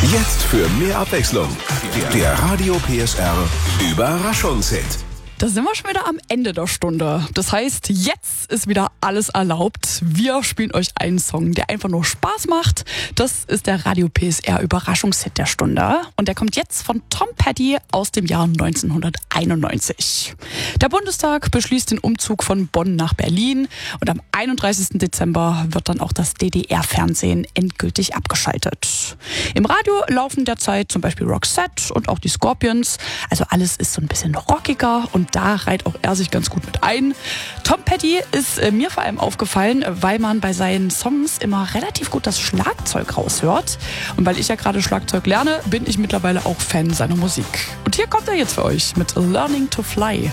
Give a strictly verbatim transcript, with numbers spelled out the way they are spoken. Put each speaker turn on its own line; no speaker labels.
Jetzt für mehr Abwechslung. Der Radio P S R Überraschungshit.
Da sind wir schon wieder am Ende der Stunde. Das heißt, jetzt ist wieder alles erlaubt. Wir spielen euch einen Song, der einfach nur Spaß macht. Das ist der Radio P S R Überraschungshit der Stunde. Und der kommt jetzt von Tom Petty aus dem Jahr neunzehnhunderteinundneunzig. Der Bundestag beschließt den Umzug von Bonn nach Berlin. Und am einunddreißigsten Dezember wird dann auch das D D R-Fernsehen endgültig abgeschaltet. Im Radio laufen derzeit zum Beispiel Roxette und auch die Scorpions. Also alles ist so ein bisschen rockiger und da reiht auch er sich ganz gut mit ein. Tom Petty ist äh, mir vor allem aufgefallen, weil man bei seinen Songs immer relativ gut das Schlagzeug raushört. Und weil ich ja gerade Schlagzeug lerne, bin ich mittlerweile auch Fan seiner Musik. Und hier kommt er jetzt für euch mit Learning to Fly.